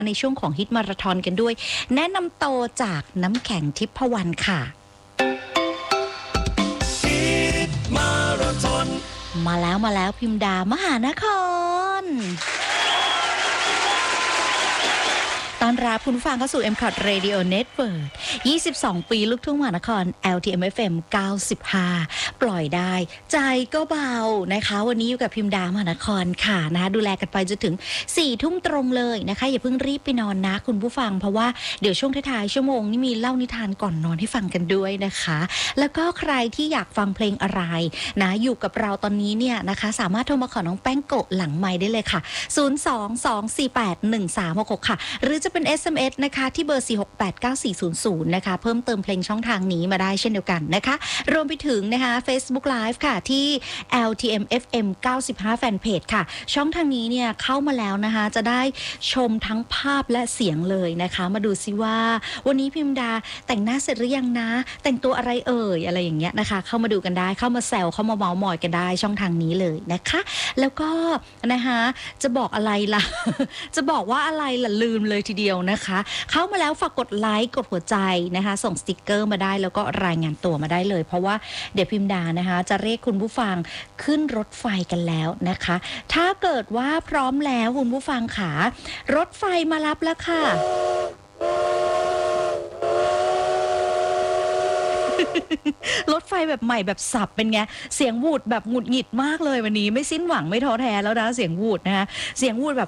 ในช่วงของฮิตมาราธอนกันด้วยแนะนำโตจากน้ำแข็งทิพวรรณค่ะฮิตมาราธอนมาแล้วพิมดามหานครตอนรับคุณฟังเข้าสู่ MCOT Radio Network 22 ปีลูกทุ่งมหานคร LTM FM 95 ปล่อยได้ใจก็เบานะคะวันนี้อยู่กับพิมดามหานครค่ะนะคะดูแลกันไปจนถึง 4 ทุ่มตรงเลยนะคะอย่าเพิ่งรีบไปนอนนะคุณผู้ฟังเพราะว่าเดี๋ยวช่วงท้ายๆชั่วโมงนี้มีเล่านิทานก่อนนอนให้ฟังกันด้วยนะคะแล้วก็ใครที่อยากฟังเพลงอะไรนะอยู่กับเราตอนนี้เนี่ยนะคะสามารถโทรมาขอน้องแป้งโกะหลังไมค์ได้เลยค่ะ 022481366 ค่ะหรือจะเป็น SMS นะคะที่เบอร์ 4689400 นะคะเพิ่มเติมเพลงช่องทางนี้มาได้เช่นเดียวกันนะคะรวมไปถึงนะคะ Facebook Live ค่ะที่ LTM FM 95 แฟนเพจค่ะช่องทางนี้เนี่ยเข้ามาแล้วนะคะจะได้ชมทั้งภาพและเสียงเลยนะคะมาดูซิว่าวันนี้พิมดาแต่งหน้าเสร็จหรือยังนะแต่งตัวอะไรอะไรอย่างเงี้ยนะคะเข้ามาดูกันได้เข้ามาแซวเข้ามาเมาท์มอยกันได้ช่องทางนี้เลยนะคะแล้วก็นะคะจะบอกอะไรล่ะ จะบอกว่าอะไรล่ะลืมเลยทีเดียวนะคะเข้ามาแล้วฝากกดไลค์กดหัวใจนะคะส่งสติกเกอร์มาได้แล้วก็รายงานตัวมาได้เลยเพราะว่าเดี๋ยวพิมดานะคะจะเรียกคุณผู้ฟังขึ้นรถไฟกันแล้วนะคะถ้าเกิดว่าพร้อมแล้วคุณผู้ฟังขารถไฟมารับแล้วค่ะรถไฟแบบใหม่แบบสับเป็นไงเสียงวูดแบบหงุดหงิดมากเลยวันนี้ไม่สิ้นหวังไม่ท้อแท้แล้วนะเสียงวูดนะคะเสียงวูดแบบ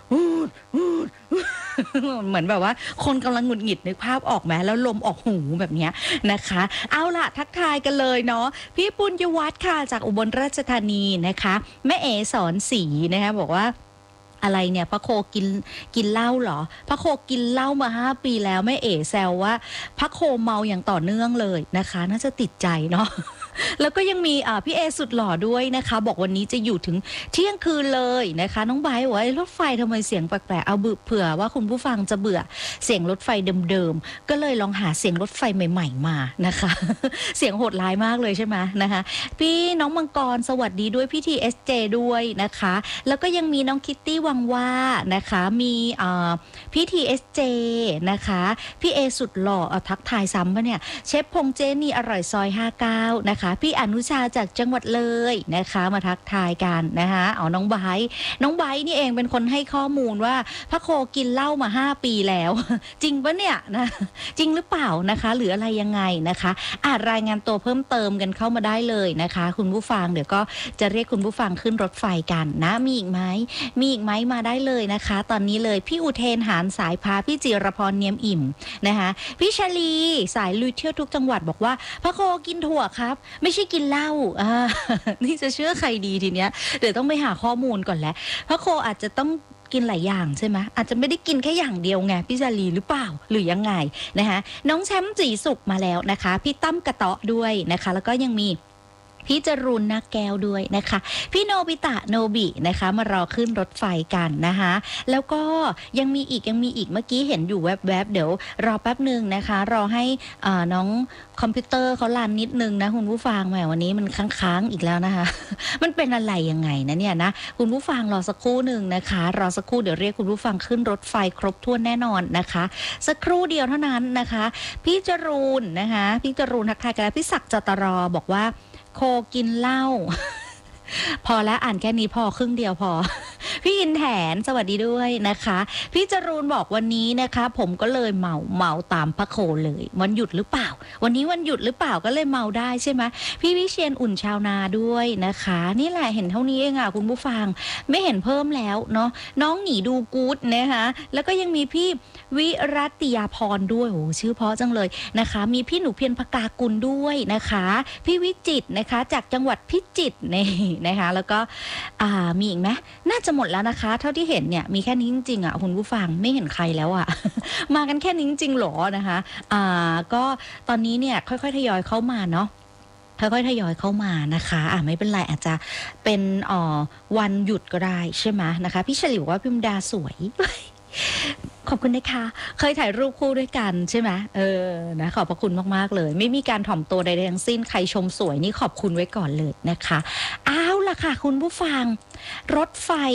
เหมือนแบบว่าคนกำลังหงุดหงิดนึกภาพออกไหมแล้วลมออกหูแบบนี้นะคะเอาล่ะทักทายกันเลยเนาะพี่ปุญญวัฒน์ค่ะจากอุบลราชธานีนะคะแม่เอ๋สอนศรีนะคะบอกว่าอะไรเนี่ยพระโคกินเหล้าเหรอพระโคกินเหล้ามา5 ปีแล้วแม่เอ๋แซวว่าพระโคเมาอย่างต่อเนื่องเลยนะคะน่าจะติดใจเนาะแล้วก็ยังมีพี่เอสุดหล่อด้วยนะคะบอกวันนี้จะอยู่ถึงเที่ยงคืนเลยนะคะน้องไบร์ทบอกว่ารถไฟทำไมเสียงแปลกๆเอาเผื่อว่าคุณผู้ฟังจะเบื่อเสียงรถไฟเดิมๆก็เลยลองหาเสียงรถไฟใหม่ๆมานะคะ เสียงโหดร้ายมากเลยใช่ไหมนะคะพี่น้องมังกรสวัสดีด้วยพี่ที SJ ด้วยนะคะแล้วก็ยังมีน้องคิตตี้วังว่านะคะมีพี่ที SJ นะคะพี่เอสุดหล่อทักทายซ้ำปะเนี่ยเชฟพงเจนี่อร่อยซอย59นะคะพี่อนุชาจากจังหวัดเลยนะคะมาทักทายกันนะคะน้องไบร์ทนี่เองเป็นคนให้ข้อมูลว่าพระโคกินเหล้ามา5 ปีแล้วจริงปะเนี่ยนะจริงหรือเปล่านะคะหรืออะไรยังไงนะคะรายงานตัวเพิ่มเติมกันเข้ามาได้เลยนะคะคุณผู้ฟังเดี๋ยวก็จะเรียกคุณผู้ฟังขึ้นรถไฟกันนะมีอีกไหมมาได้เลยนะคะตอนนี้เลยพี่อุเทนหานสายพาพี่จิรพรเนียมอิ่มนะคะพี่ชลีสายลุยเที่ยวทุกจังหวัดบอกว่าพระโคกินถั่วครับไม่ใช่กินเหล้านี่จะเชื่อใครดีทีเนี้ยเดี๋ยวต้องไปหาข้อมูลก่อนแล้วพระโคอาจจะต้องกินหลายอย่างใช่ไหมอาจจะไม่ได้กินแค่อย่างเดียวไงพี่ชลีหรือเปล่าหรือยังไงนะคะน้องแชมป์สีสุกมาแล้วนะคะพี่ตั้มกระเตาะด้วยนะคะแล้วก็ยังมีพี่จรุนนักแก้วด้วยนะคะพี่โนบิตะโนบินะคะมารอขึ้นรถไฟกันนะคะแล้วก็ยังมีอีกเมื่อกี้เห็นอยู่แวบๆเดี๋ยวรอแป๊บนึงนะคะรอให้น้องคอมพิวเตอร์เขารันนิดนึงนะคุณผู้ฟังแหมวันนี้มันค้างอีกแล้วนะคะ มันเป็นอะไรยังไงนะเนี่ยนะคุณผู้ฟังรอสักครู่หนึ่งนะคะรอสักครู่เดี๋ยวเรียกคุณผู้ฟังขึ้นรถไฟครบถ้วนแน่นอนนะคะสักครู่เดียวเท่านั้นนะคะพี่จรูนนะคะพี่จรูนทักทายกันแล้วพี่ศักดิ์จตรบอกว่าโคกินเหล้า พอแล้วอ่านแค่นี้พอครึ่งเดียวพอ พี่อินแถนสวัสดีด้วยนะคะพี่จรูนบอกวันนี้นะคะผมก็เลยเมาตามพระโคเลยวันหยุดหรือเปล่าวันนี้วันหยุดหรือเปล่าก็เลยเมาได้ใช่ไหมพี่วิเชียนอุ่นชาวนาด้วยนะคะนี่แหละเห็นเท่านี้เองอ่ะคุณผู้ฟังไม่เห็นเพิ่มแล้วเนาะน้องหนีดูกู๊ดนะคะแล้วก็ยังมีพี่วิรัติยาพรด้วยโอ้ชื่อเพราะจังเลยนะคะมีพี่หนูเพียรพกากุลด้วยนะคะพี่วิจิตรนะคะจากจังหวัดพิจิตรนี่นะคะแล้วก็มีอีกไหมน่าจะหมดแล้วนะคะเท่าที่เห็นเนี่ยมีแค่นี้จริงๆอ่ะคุณผู้ฟังไม่เห็นใครแล้วอ่ะ มากันแค่นี้จริงๆหรอนะคะก็ตอนนี้เนี่ยค่อยๆทยอยเข้ามาเนาะค่อยๆทยอยเข้ามานะคะไม่เป็นไรอาจจะเป็นวันหยุดก็ได้ใช่ไหมนะคะพี่เฉลิวว่าพิมดาสวย ขอบคุณนะคะเคยถ่ายรูปคู่ด้วยกันใช่ไหมนะขอบพระคุณมากๆเลยไม่มีการถ่อมตัวใดๆทั้งสิ้นใครชมสวยนี่ขอบคุณไว้ก่อนเลยนะคะเอาล่ะค่ะคุณผู้ฟังรถไฟ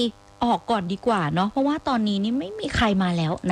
ออกก่อนดีกว่าเนาะเพราะว่าตอนนี้นี่ไม่มีใครมาแล้ว